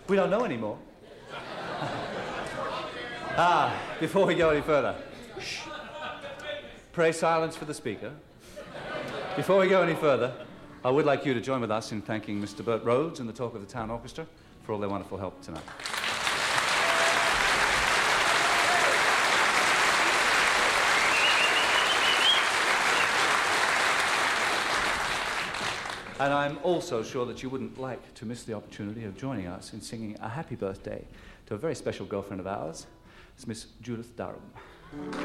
We don't know anymore. Before we go any further, shh. Pray silence for the speaker. Before we go any further, I would like you to join with us in thanking Mr. Bert Rhodes and the Talk of the Town Orchestra for all their wonderful help tonight. And I'm also sure that you wouldn't like to miss the opportunity of joining us in singing a happy birthday to a very special girlfriend of ours. It's Miss Judith Durham.